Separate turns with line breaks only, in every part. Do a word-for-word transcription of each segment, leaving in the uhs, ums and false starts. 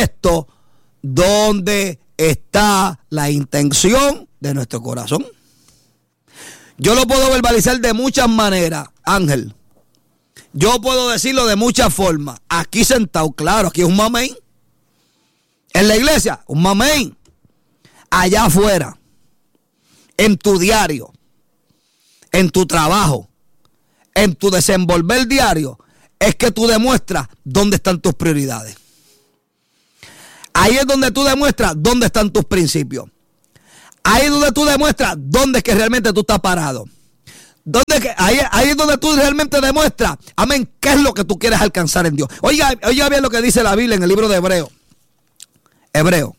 manifiesto dónde está la intención de nuestro corazón. Yo lo puedo verbalizar de muchas maneras, Ángel. Yo puedo decirlo de muchas formas. Aquí sentado, claro, aquí es un mamey. En la iglesia, un mamey. Allá afuera, en tu diario, en tu trabajo, en tu desenvolver diario, es que tú demuestras dónde están tus prioridades. Ahí es donde tú demuestras dónde están tus principios. Ahí es donde tú demuestras dónde es que realmente tú estás parado. Donde que, ahí, ahí es donde tú realmente demuestras, amén, qué es lo que tú quieres alcanzar en Dios. Oiga, oiga bien lo que dice la Biblia en el libro de Hebreo. Hebreo.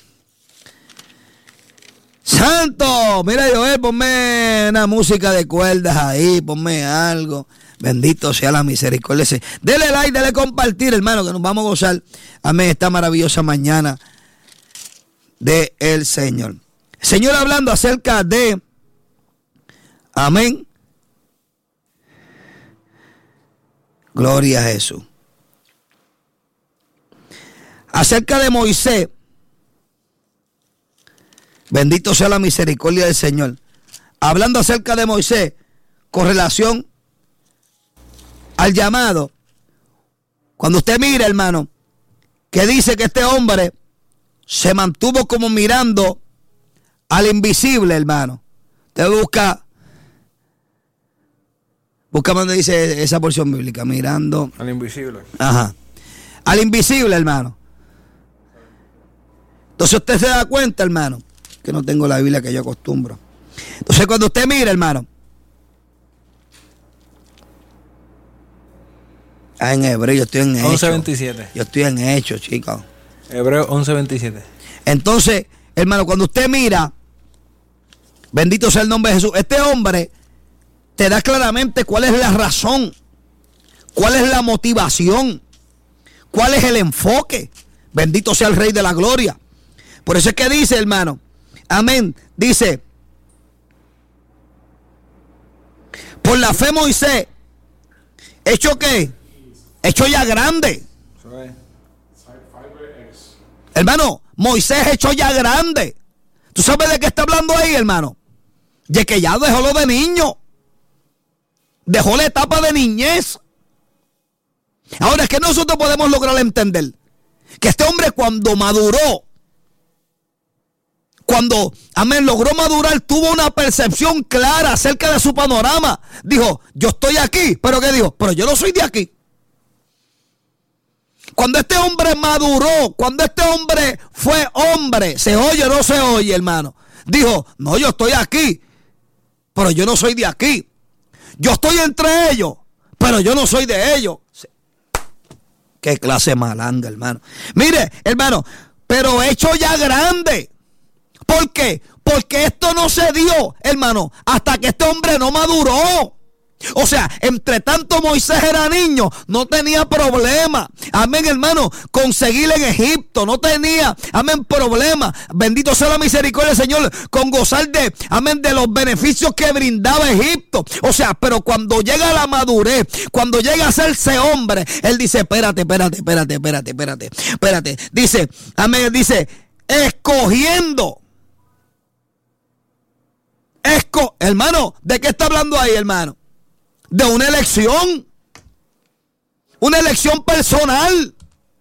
Santo, mira Joel, ponme una música de cuerdas ahí, ponme algo. Bendito sea la misericordia. Dele like, dele compartir, hermano, que nos vamos a gozar, amén, esta maravillosa mañana del Señor. Señor hablando acerca de, amén, gloria a Jesús. Acerca de Moisés, bendito sea la misericordia del Señor. Hablando acerca de Moisés, con relación al llamado, cuando usted mira, hermano, que dice que este hombre se mantuvo como mirando al invisible, hermano. Usted busca, busca donde dice esa porción bíblica, mirando
al invisible.
Ajá. Al invisible, hermano. Entonces usted se da cuenta, hermano, que no tengo la Biblia que yo acostumbro. Entonces cuando usted mira, hermano, ah, en Hebreo, yo estoy en Hechos.
once veintisiete.
Yo estoy en Hechos, chicos.
Hebreo once veintisiete.
Entonces, hermano, cuando usted mira, bendito sea el nombre de Jesús, este hombre te da claramente cuál es la razón, cuál es la motivación, cuál es el enfoque. Bendito sea el Rey de la Gloria. Por eso es que dice, hermano, amén, dice, por la fe Moisés, ¿hecho qué? Hecho ya grande. Hermano, Moisés hecho ya grande. ¿Tú sabes de qué está hablando ahí, hermano? De que ya dejó lo de niño. Dejó la etapa de niñez. Ahora es que nosotros podemos lograr entender que este hombre cuando maduró, cuando, amén, logró madurar, tuvo una percepción clara acerca de su panorama. Dijo, yo estoy aquí, pero ¿qué dijo? Pero yo no soy de aquí. Cuando este hombre maduró, cuando este hombre fue hombre, ¿se oye o no se oye, hermano? Dijo, no, yo estoy aquí, pero yo no soy de aquí. Yo estoy entre ellos, pero yo no soy de ellos. Qué clase malanga, hermano. Mire, hermano, pero hecho ya grande. ¿Por qué? Porque esto no se dio, hermano, hasta que este hombre no maduró. O sea, entre tanto Moisés era niño, no tenía problema, amén, hermano, conseguir en Egipto, no tenía, amén, problema, bendito sea la misericordia del Señor, con gozar de, amén, de los beneficios que brindaba Egipto. O sea, pero cuando llega a la madurez, cuando llega a hacerse hombre, él dice, espérate, espérate, espérate, espérate, espérate, espérate, dice, amén, dice, escogiendo, esco, hermano, ¿de qué está hablando ahí, hermano? De una elección, una elección personal.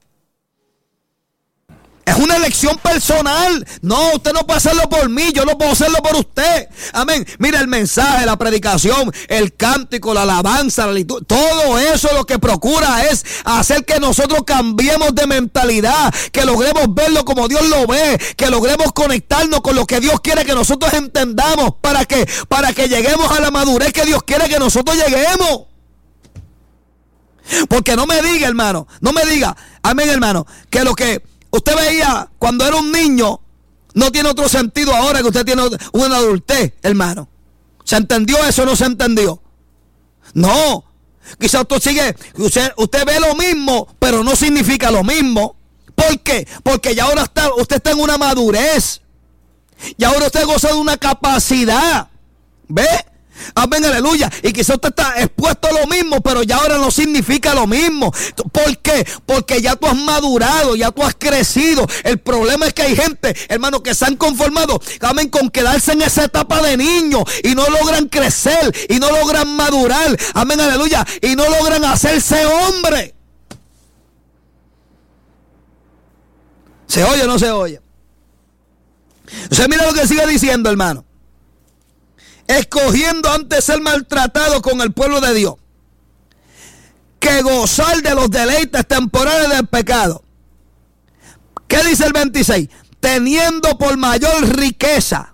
Es una elección personal. No, usted no puede hacerlo por mí, yo no puedo hacerlo por usted. Amén. Mira el mensaje, la predicación, el cántico, la alabanza, la liturgia, todo eso lo que procura es hacer que nosotros cambiemos de mentalidad, que logremos verlo como Dios lo ve, que logremos conectarnos con lo que Dios quiere que nosotros entendamos, para que, para que lleguemos a la madurez que Dios quiere que nosotros lleguemos. Porque no me diga, hermano, no me diga, amén, hermano, que lo que usted veía cuando era un niño no tiene otro sentido ahora que usted tiene una adultez, hermano. ¿Se entendió eso o no se entendió? No. Quizás usted sigue, usted, usted ve lo mismo, pero no significa lo mismo. ¿Por qué? Porque ya ahora está, usted está en una madurez. Y ahora usted goza de una capacidad. ¿Ve? Amén, aleluya. Y quizás usted está expuesto a lo mismo, pero ya ahora no significa lo mismo. ¿Por qué? Porque ya tú has madurado, ya tú has crecido. El problema es que hay gente, hermano, que se han conformado, amén, con quedarse en esa etapa de niño y no logran crecer y no logran madurar. Amén, aleluya. Y no logran hacerse hombre. ¿Se oye o no se oye? Entonces mira lo que sigue diciendo, hermano. Escogiendo antes ser maltratado con el pueblo de Dios que gozar de los deleites temporales del pecado. ¿Qué dice el veintiséis? Teniendo por mayor riqueza,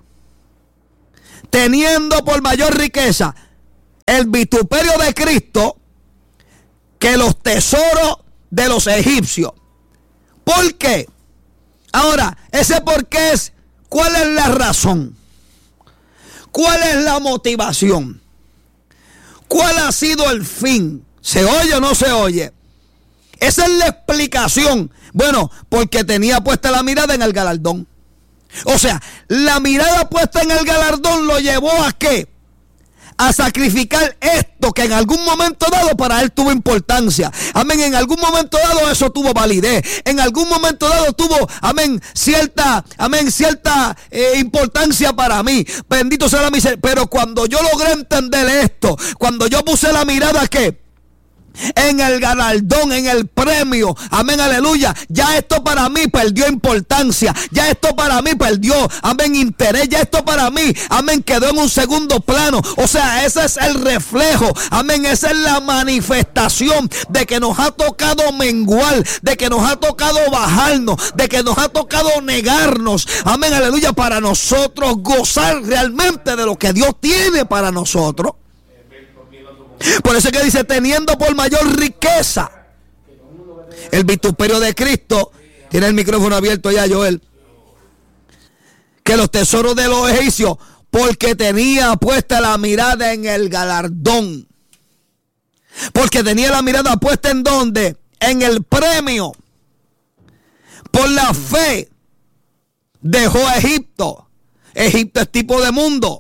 teniendo por mayor riqueza el vituperio de Cristo que los tesoros de los egipcios. ¿Por qué? Ahora, ese por qué es, ¿cuál es la razón? ¿Cuál es la motivación? ¿Cuál ha sido el fin? ¿Se oye o no se oye? Esa es la explicación. Bueno, porque tenía puesta la mirada en el galardón. O sea, la mirada puesta en el galardón lo llevó a ¿qué? A sacrificar esto que en algún momento dado para él tuvo importancia. Amén, en algún momento dado eso tuvo validez. En algún momento dado tuvo, amén, cierta, amén, cierta eh, importancia para mí. Bendito sea la misericordia. Pero cuando yo logré entender esto, cuando yo puse la mirada ¿qué? En el galardón, en el premio, amén, aleluya, ya esto para mí perdió importancia, ya esto para mí perdió, amén, interés, ya esto para mí, amén, quedó en un segundo plano. O sea, ese es el reflejo, amén, esa es la manifestación de que nos ha tocado menguar, de que nos ha tocado bajarnos, de que nos ha tocado negarnos, amén, aleluya, para nosotros gozar realmente de lo que Dios tiene para nosotros. Por eso es que dice, teniendo por mayor riqueza el vituperio de Cristo. Tiene el micrófono abierto ya, Joel. Que los tesoros de los egipcios, porque tenía puesta la mirada en el galardón. Porque tenía la mirada puesta en ¿dónde? En el premio. Por la fe dejó a Egipto. Egipto es tipo de mundo.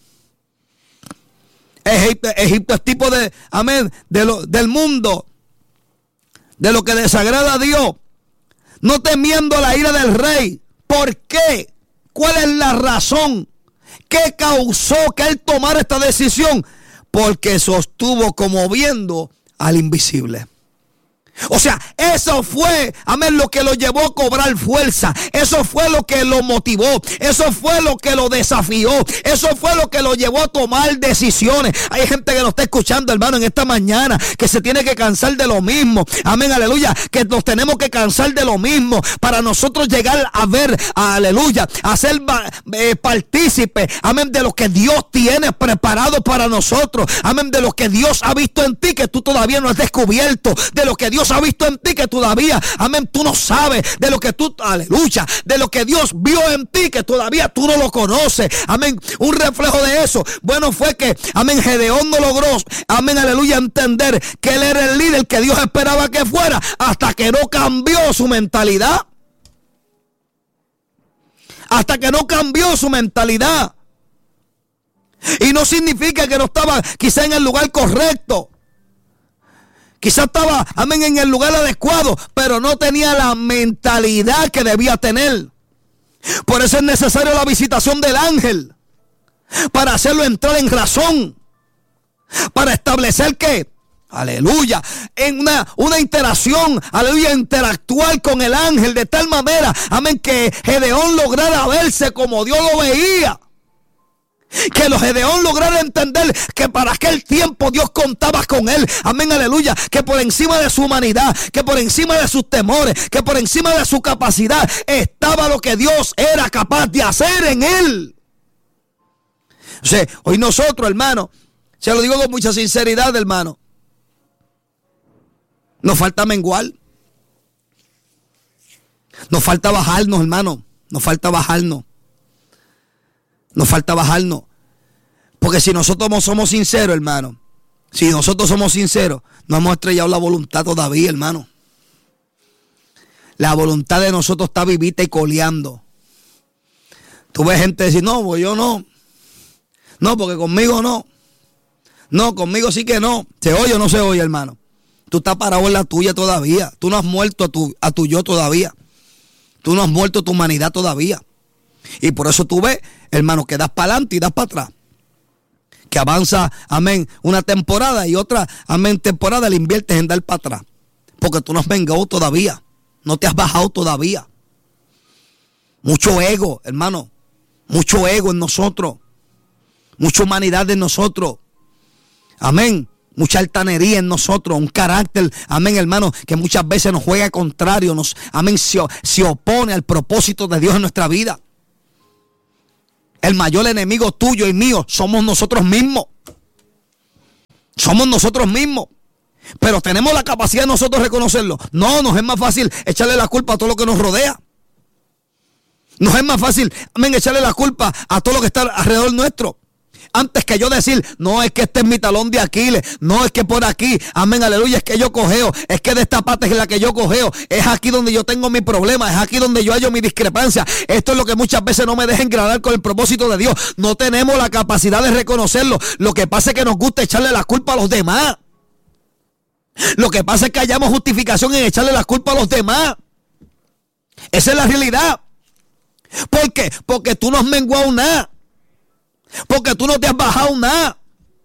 Egipto, Egipto es tipo de, amén, de lo, del mundo, de lo que desagrada a Dios, no temiendo la ira del rey. ¿Por qué? ¿Cuál es la razón? ¿Qué causó que él tomara esta decisión? Porque sostuvo como viendo al invisible. O sea, eso fue, amén, lo que lo llevó a cobrar fuerza. Eso fue lo que lo motivó. Eso fue lo que lo desafió. Eso fue lo que lo llevó a tomar decisiones. Hay gente que nos está escuchando, hermano, en esta mañana, que se tiene que cansar de lo mismo. Amén, aleluya. Que nos tenemos que cansar de lo mismo para nosotros llegar a ver, aleluya, a ser eh, partícipe, amén, de lo que Dios tiene preparado para nosotros. Amén, de lo que Dios ha visto en ti que tú todavía no has descubierto. De lo que Dios ha visto en ti que todavía, amén, tú no sabes, de lo que tú, aleluya, de lo que Dios vio en ti que todavía tú no lo conoces, amén. Un reflejo de eso, bueno, fue que, amén, Gedeón no logró, amén, aleluya, entender que él era el líder que Dios esperaba que fuera, hasta que no cambió su mentalidad, hasta que no cambió su mentalidad. Y no significa que no estaba quizá en el lugar correcto. Quizás estaba, amén, en el lugar adecuado, pero no tenía la mentalidad que debía tener. Por eso es necesaria la visitación del ángel, para hacerlo entrar en razón, para establecer que, aleluya, en una, una interacción, aleluya, interactuar con el ángel de tal manera, amén, que Gedeón lograra verse como Dios lo veía. Que los Gedeón lograron entender que para aquel tiempo Dios contaba con él. Amén, aleluya. Que por encima de su humanidad, que por encima de sus temores, que por encima de su capacidad estaba lo que Dios era capaz de hacer en él. O sea, hoy nosotros, hermano, se lo digo con mucha sinceridad, hermano, nos falta menguar. Nos falta bajarnos, hermano. Nos falta bajarnos. Nos falta bajarnos. Porque si nosotros somos sinceros, hermano, si nosotros somos sinceros, no hemos estrellado la voluntad todavía, hermano. La voluntad de nosotros está vivita y coleando. Tú ves gente decir, no, pues yo no. No, porque conmigo no. No, conmigo sí que no. ¿Se oye o no se oye, hermano? Tú estás parado en la tuya todavía. Tú no has muerto a tu, a tu yo todavía. Tú no has muerto a tu humanidad todavía. Y por eso tú ves, hermano, que das para adelante y das para atrás. Que avanza, amén, una temporada y otra, amén, temporada le inviertes en dar para atrás. Porque tú no has vengado todavía. No te has bajado todavía. Mucho ego, hermano. Mucho ego en nosotros. Mucha humanidad en nosotros. Amén. Mucha altanería en nosotros. Un carácter, amén, hermano, que muchas veces nos juega contrario. Nos, amén, se, se opone al propósito de Dios en nuestra vida. El mayor enemigo tuyo y mío somos nosotros mismos. Somos nosotros mismos. Pero tenemos la capacidad de nosotros reconocerlo. No, nos es más fácil echarle la culpa a todo lo que nos rodea. Nos es más fácil, amén, echarle la culpa a todo lo que está alrededor nuestro. Antes que yo decir, no, es que este es mi talón de Aquiles, no, es que por aquí, amén, aleluya, es que yo cojeo, es que de esta parte es la que yo cojeo, es aquí donde yo tengo mi problema, es aquí donde yo hallo mi discrepancia. Esto es lo que muchas veces no me deja engradar con el propósito de Dios. No tenemos la capacidad de reconocerlo. Lo que pasa es que nos gusta echarle la culpa a los demás. Lo que pasa es que hallamos justificación en echarle la culpa a los demás. Esa es la realidad. ¿Por qué? Porque tú no has menguado nada. Porque tú no te has bajado nada.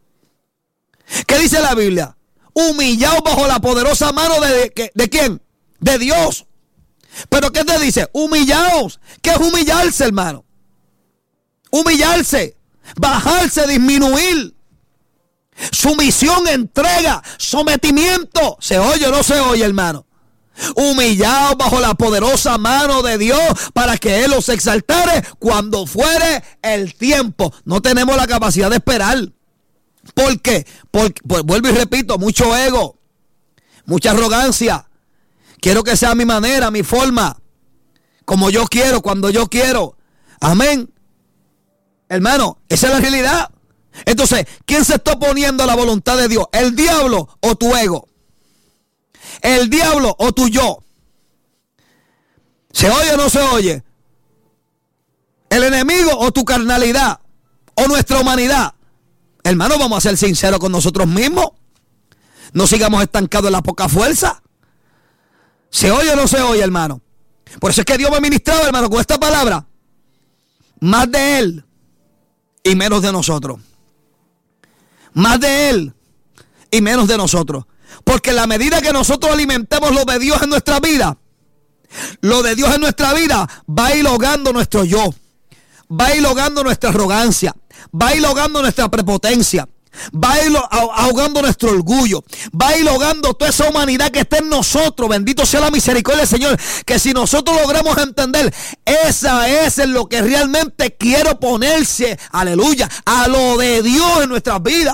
¿Qué dice la Biblia? Humillados bajo la poderosa mano de, de, de ¿quién? De Dios. ¿Pero qué te dice? Humillados. ¿Qué es humillarse, hermano? Humillarse, bajarse, disminuir. Sumisión, entrega, sometimiento. ¿Se oye o no se oye, hermano? Humillados bajo la poderosa mano de Dios para que Él los exaltare cuando fuere el tiempo. No tenemos la capacidad de esperar. ¿Por qué? Porque, pues, vuelvo y repito, mucho ego, mucha arrogancia. Quiero que sea a mi manera, a mi forma, como yo quiero, cuando yo quiero. Amén. Hermano, esa es la realidad. Entonces, ¿quién se está oponiendo a la voluntad de Dios? ¿El diablo o tu ego? ¿El diablo o tu yo? ¿Se oye o no se oye? ¿El enemigo o tu carnalidad? ¿O nuestra humanidad? Hermano, vamos a ser sinceros con nosotros mismos. No sigamos estancados en la poca fuerza. ¿Se oye o no se oye, hermano? Por eso es que Dios me ha ministrado, hermano, con esta palabra. Más de Él y menos de nosotros. Más de Él y menos de nosotros. Porque en la medida que nosotros alimentemos lo de Dios en nuestra vida, lo de Dios en nuestra vida va a ir ahogando nuestro yo, va a ir ahogando nuestra arrogancia, va a ir ahogando nuestra prepotencia, va a ir ahogando nuestro orgullo, va a ir ahogando toda esa humanidad que está en nosotros. Bendito sea la misericordia del Señor, que si nosotros logramos entender, esa es en lo que realmente quiero ponerse, aleluya, a lo de Dios en nuestras vidas.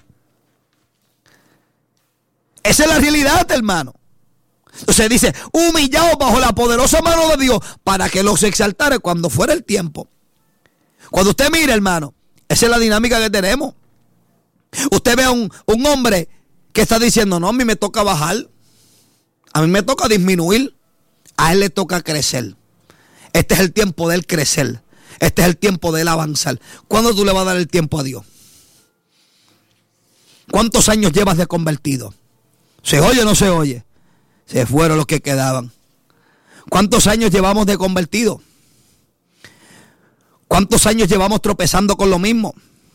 Esa es la realidad, hermano. Entonces dice, humillados bajo la poderosa mano de Dios para que los exaltare cuando fuera el tiempo. Cuando usted mire, hermano, esa es la dinámica que tenemos. Usted ve a un, un hombre que está diciendo, no, a mí me toca bajar, a mí me toca disminuir, a él le toca crecer. Este es el tiempo de él crecer, este es el tiempo de él avanzar. ¿Cuándo tú le vas a dar el tiempo a Dios? ¿Cuántos años llevas de convertido? ¿Se oye o no se oye? Se fueron los que quedaban. ¿Cuántos años llevamos de convertido? ¿Cuántos años llevamos tropezando con lo mismo?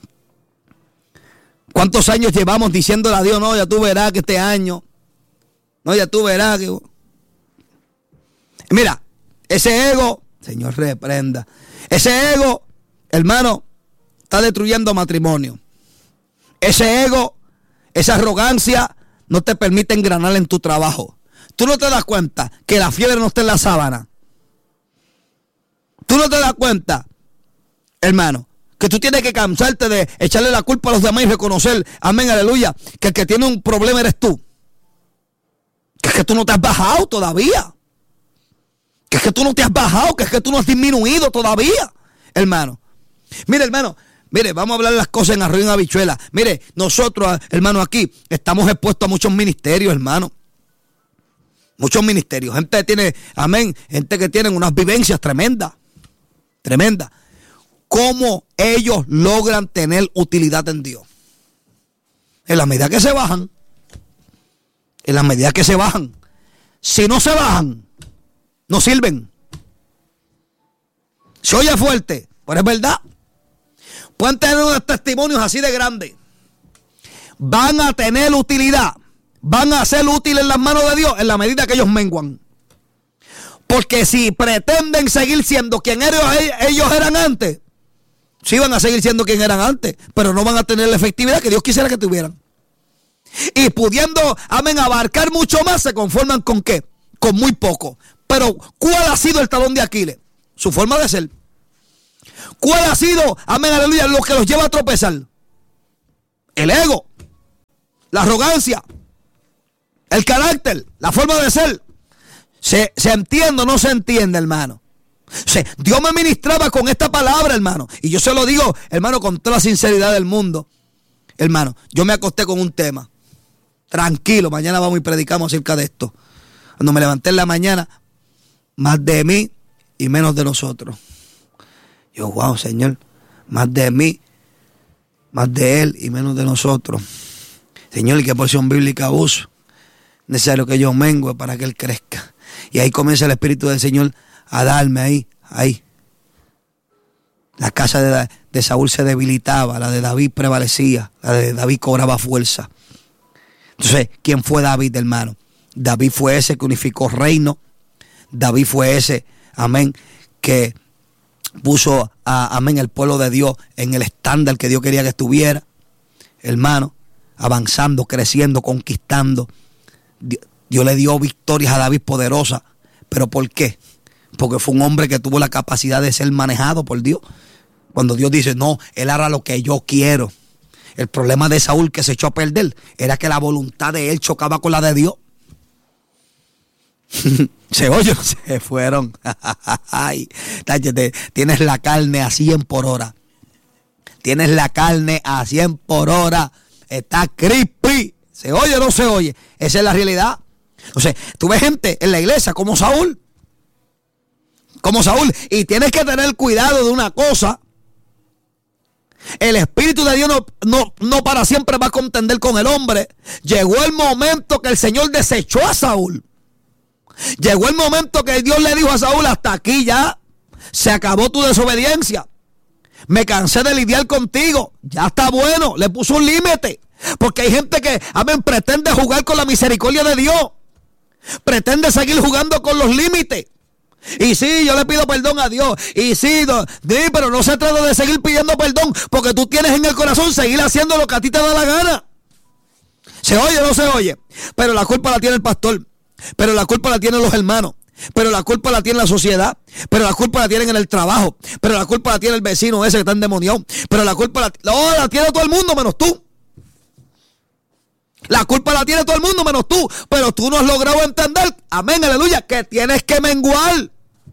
¿Cuántos años llevamos diciéndole a Dios, no, ya tú verás que este año, no, ya tú verás que... Mira, ese ego, Señor reprenda, ese ego, hermano, está destruyendo matrimonio. Ese ego, esa arrogancia, no te permite engranar en tu trabajo. Tú no te das cuenta que la fiebre no está en la sábana. Tú no te das cuenta, hermano, que tú tienes que cansarte de echarle la culpa a los demás y reconocer, amén, aleluya, que el que tiene un problema eres tú. Que es que tú no te has bajado todavía. Que es que tú no te has bajado, que es que tú no has disminuido todavía, hermano. Mire, hermano, mire, vamos a hablar las cosas en arroz y en habichuela. Mire, nosotros, hermano, aquí estamos expuestos a muchos ministerios, hermano. Muchos ministerios. Gente que tiene, amén, gente que tienen unas vivencias tremendas. Tremendas. ¿Cómo ellos logran tener utilidad en Dios? En la medida que se bajan. En la medida que se bajan. Si no se bajan, no sirven. Se oye fuerte, pero es verdad. Pueden tener unos testimonios así de grandes. Van a tener utilidad. Van a ser útiles en las manos de Dios en la medida que ellos menguan. Porque si pretenden seguir siendo quien ellos eran antes, sí van a seguir siendo quien eran antes, pero no van a tener la efectividad que Dios quisiera que tuvieran. Y pudiendo, amén, abarcar mucho más, se conforman con qué, con muy poco. Pero ¿cuál ha sido el talón de Aquiles? Su forma de ser. ¿Cuál ha sido, amén, aleluya, lo que los lleva a tropezar? El ego, la arrogancia, el carácter, la forma de ser. ¿Se, se entiende o no se entiende, hermano? O sea, Dios me ministraba con esta palabra, hermano. Y yo se lo digo, hermano, con toda la sinceridad del mundo. Hermano, yo me acosté con un tema. Tranquilo, mañana vamos y predicamos acerca de esto. Cuando me levanté en la mañana, más de mí y menos de nosotros. Yo, wow, Señor, más de mí, más de Él y menos de nosotros. Señor, ¿y qué porción bíblica uso? Necesario que yo mengue para que Él crezca. Y ahí comienza el Espíritu del Señor a darme ahí, ahí. La casa de, de Saúl se debilitaba, la de David prevalecía, la de David cobraba fuerza. Entonces, ¿quién fue David, hermano? David fue ese que unificó reino. David fue ese, amén, que puso a, amén, el pueblo de Dios en el estándar que Dios quería que estuviera. Hermano, avanzando, creciendo, conquistando. Dios, Dios le dio victorias a David poderosas. ¿Pero por qué? Porque fue un hombre que tuvo la capacidad de ser manejado por Dios. Cuando Dios dice, no, él hará lo que yo quiero. El problema de Saúl que se echó a perder era que la voluntad de él chocaba con la de Dios. Se oye, se fueron. Ay, tienes la carne a cien por hora. Tienes la carne a cien por hora. Está crispy. ¿Se oye o no se oye? Esa es la realidad. O sea, tú ves gente en la iglesia como Saúl. Como Saúl. Y tienes que tener cuidado de una cosa. El Espíritu de Dios no, no, no para siempre va a contender con el hombre. Llegó el momento que el Señor desechó a Saúl. Llegó el momento que Dios le dijo a Saúl, hasta aquí ya. Se acabó tu desobediencia. Me cansé de lidiar contigo. Ya está bueno. Le puso un límite. Porque hay gente que, amén, pretende jugar con la misericordia de Dios. Pretende seguir jugando con los límites. Y sí, yo le pido perdón a Dios. Y sí, no, sí, pero no se trata de seguir pidiendo perdón, porque tú tienes en el corazón seguir haciendo lo que a ti te da la gana. ¿Se oye o no se oye? Pero la culpa la tiene el pastor. Pero la culpa la tienen los hermanos. Pero la culpa la tiene la sociedad. Pero la culpa la tienen en el trabajo. Pero la culpa la tiene el vecino ese que está endemoniado. Pero la culpa la, no, la tiene todo el mundo menos tú. La culpa la tiene todo el mundo menos tú. Pero tú no has logrado entender, amén, aleluya, que tienes que menguar.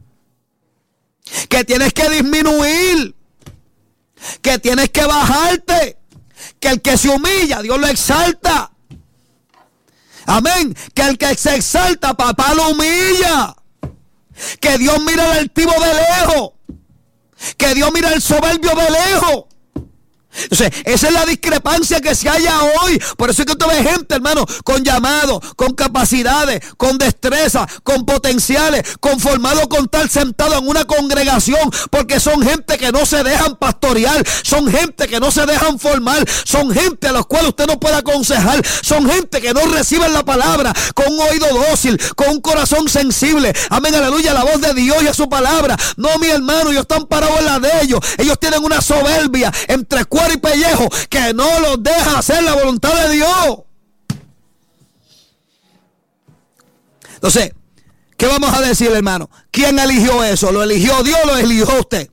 Que tienes que disminuir. Que tienes que bajarte. Que el que se humilla, Dios lo exalta. Amén. Que el que se exalta, papá lo humilla. Que Dios mira al altivo de lejos. Que Dios mira al soberbio de lejos. Entonces, esa es la discrepancia que se halla hoy. Por eso es que tú ves gente, hermano, con llamados, con capacidades, con destreza, con potenciales, conformado con tal sentado en una congregación, porque son gente que no se dejan pastorear, son gente que no se dejan formar, son gente a los cuales usted no puede aconsejar, son gente que no reciben la palabra con un oído dócil, con un corazón sensible. Amén, aleluya, a la voz de Dios y a su palabra. No, mi hermano, ellos están parados en la de ellos. Ellos tienen una soberbia entre cuerpo y pellejo que no los deja hacer la voluntad de Dios. Entonces, ¿qué vamos a decir, hermano? ¿Quién eligió eso? ¿Lo eligió Dios o lo eligió usted?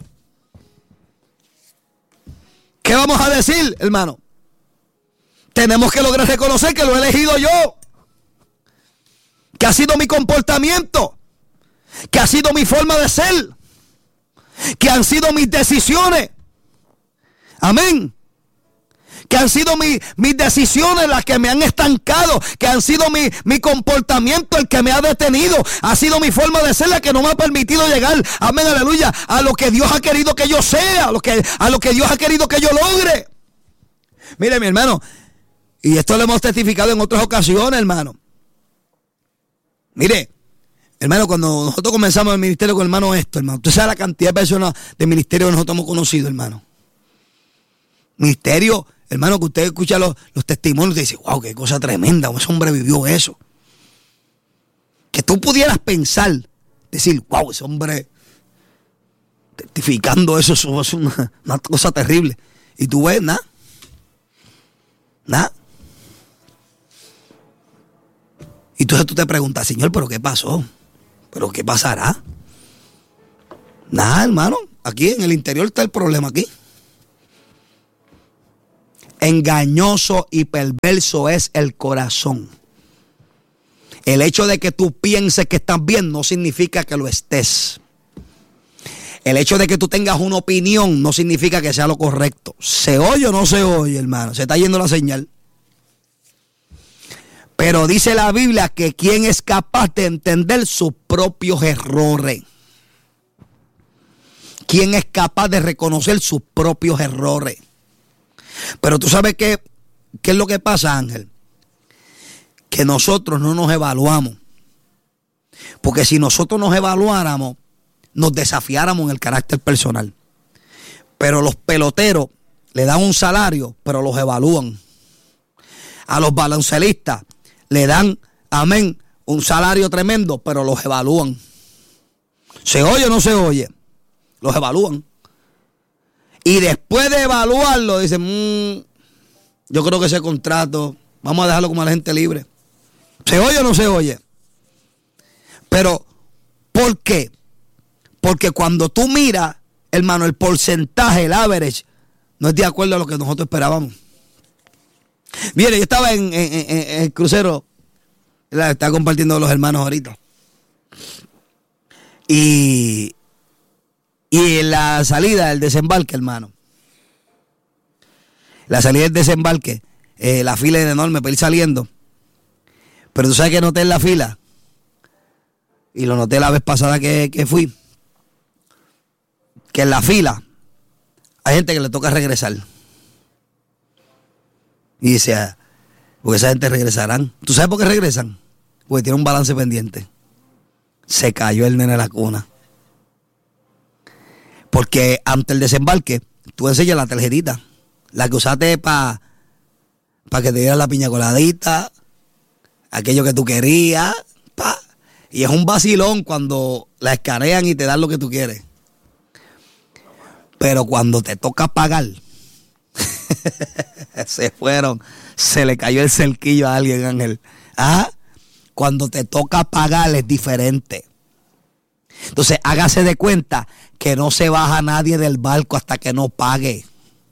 ¿Qué vamos a decir, hermano? Tenemos que lograr reconocer que lo he elegido yo, que ha sido mi comportamiento, que ha sido mi forma de ser, que han sido mis decisiones. Amén. Que han sido mi, mis decisiones las que me han estancado, que han sido mi, mi comportamiento el que me ha detenido, ha sido mi forma de ser la que no me ha permitido llegar, amén, aleluya, a lo que Dios ha querido que yo sea, a lo que, a lo que Dios ha querido que yo logre. Mire, mi hermano, Y esto lo hemos testificado en otras ocasiones, hermano. Mire, hermano, cuando nosotros comenzamos el ministerio con el hermano esto, hermano, usted sabe la cantidad de personas de ministerio que nosotros hemos conocido, hermano. Ministerio, hermano, que usted escucha los, los testimonios y dice, wow, qué cosa tremenda, ese hombre vivió eso. Que tú pudieras pensar, decir, wow, ese hombre testificando eso, eso es una, una cosa terrible. Y tú ves, nada, nada. Y entonces tú te preguntas, Señor, ¿pero qué pasó? ¿Pero qué pasará? Nada, hermano, aquí en el interior está el problema aquí. Engañoso y perverso es el corazón. El hecho de que tú pienses que estás bien no significa que lo estés. El hecho de que tú tengas una opinión no significa que sea lo correcto. ¿Se oye o no se oye, hermano? Se está yendo la señal. Pero dice la Biblia que quien es capaz de entender sus propios errores. ¿Quién es capaz de reconocer sus propios errores? Pero tú sabes qué, qué es lo que pasa, Ángel. Que nosotros no nos evaluamos. Porque si nosotros nos evaluáramos, nos desafiáramos en el carácter personal. Pero los peloteros le dan un salario, pero los evalúan. A los baloncelistas le dan, amén, un salario tremendo, pero los evalúan. ¿Se oye o no se oye? Los evalúan. Y después de evaluarlo, dicen, mmm, yo creo que ese contrato, vamos a dejarlo como a la gente libre. ¿Se oye o no se oye? Pero, ¿por qué? Porque cuando tú miras, hermano, el porcentaje, el average, no es de acuerdo a lo que nosotros esperábamos. Mire, yo estaba en, en, en, en el crucero, la estaba compartiendo con los hermanos ahorita. Y, y en la salida del desembarque, hermano. La salida del desembarque, eh, la fila era enorme para ir saliendo. Pero tú sabes que noté en la fila, y lo noté la vez pasada que, que fui, que en la fila hay gente que le toca regresar. Y dice, ah, porque esa gente regresarán. ¿Tú sabes por qué regresan? Porque tiene un balance pendiente. Se cayó el nene en la cuna. Porque ante el desembarque, tú enseñas la tarjetita, la que usaste para pa que te diera la piña coladita, aquello que tú querías, pa. Y es un vacilón cuando la escanean y te dan lo que tú quieres. Pero cuando te toca pagar, se fueron, se le cayó el cerquillo a alguien, Ángel. ¿Ah? Cuando te toca pagar es diferente. Entonces hágase de cuenta que no se baja nadie del barco hasta que no pague.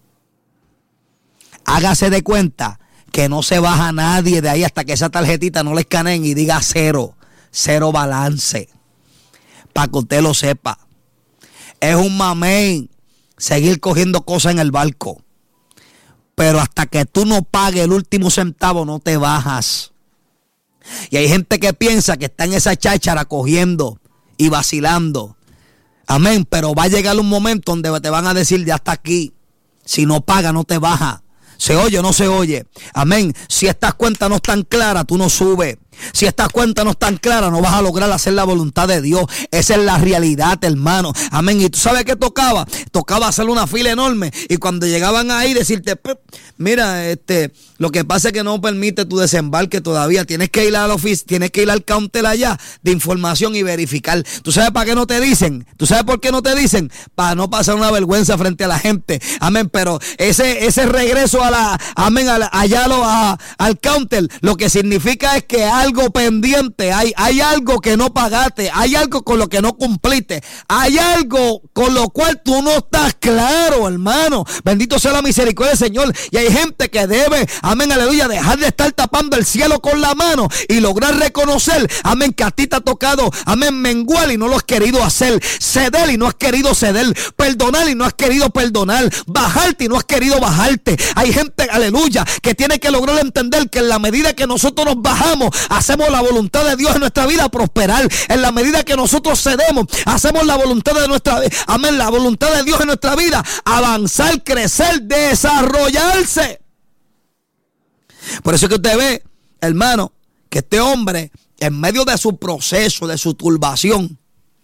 Hágase de cuenta que no se baja nadie de ahí hasta que esa tarjetita no le escaneen y diga cero, cero balance. Para que usted lo sepa. Es un mamey seguir cogiendo cosas en el barco. Pero hasta que tú no pagues el último centavo no te bajas. Y hay gente que piensa que está en esa cháchara cogiendo y vacilando. Amén. Pero va a llegar un momento donde te van a decir ya está aquí. Si no paga no te baja. ¿Se oye o no se oye? Amén. Si estas cuentas no están claras, tú no subes. Si estas cuentas no están claras, no vas a lograr hacer la voluntad de Dios. Esa es la realidad, hermano. Amén. Y tú sabes qué tocaba. Tocaba hacer una fila enorme. Y cuando llegaban ahí, decirte, mira, este, lo que pasa es que no permite tu desembarque todavía. Tienes que ir al oficio, tienes que ir al counter allá de información y verificar. ¿Tú sabes para qué no te dicen? ¿Tú sabes por qué no te dicen? Para no pasar una vergüenza frente a la gente. Amén. Pero ese, ese regreso a la, amén, a la, allá lo, a, al counter, lo que significa es que hay algo pendiente, hay, hay algo que no pagaste, hay algo con lo que no cumpliste, hay algo con lo cual tú no estás claro, hermano. Bendito sea la misericordia del Señor. Y hay gente que debe, amén, aleluya, dejar de estar tapando el cielo con la mano y lograr reconocer, amén, que a ti te ha tocado, amén, menguar y no lo has querido hacer, ceder y no has querido ceder, perdonar y no has querido perdonar, bajarte y no has querido bajarte. Hay gente, aleluya, que tiene que lograr entender que en la medida que nosotros nos bajamos, hacemos la voluntad de Dios en nuestra vida prosperar. En la medida que nosotros cedemos, hacemos la voluntad de nuestra vida, amén, la voluntad de Dios en nuestra vida, avanzar, crecer, desarrollarse. Por eso es que usted ve, hermano, que este hombre, en medio de su proceso, de su turbación,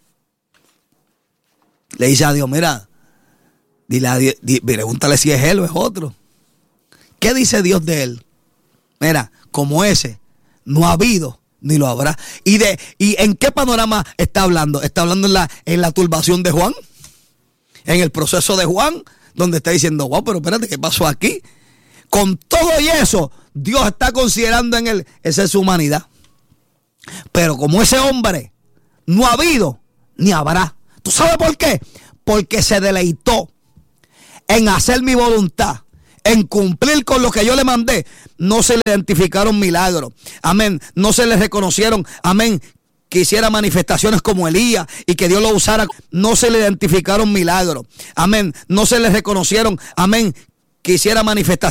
le dice a Dios, mira, dile a Dios, di, pregúntale si es él o es otro. ¿Qué dice Dios de él? Mira, como ese, no ha habido ni lo habrá. ¿Y de y en qué panorama está hablando? Está hablando en la, en la turbación de Juan, en el proceso de Juan, donde está diciendo, wow, pero espérate, ¿qué pasó aquí? Con todo y eso, Dios está considerando en él, esa es su humanidad. Pero como ese hombre, no ha habido ni habrá. ¿Tú sabes por qué? Porque se deleitó en hacer mi voluntad, en cumplir con lo que yo le mandé. No se le identificaron milagros, amén. No se le reconocieron, amén, que hiciera manifestaciones como Elías y que Dios lo usara. No se le identificaron milagros, amén. No se le reconocieron, amén, que hiciera manifestaciones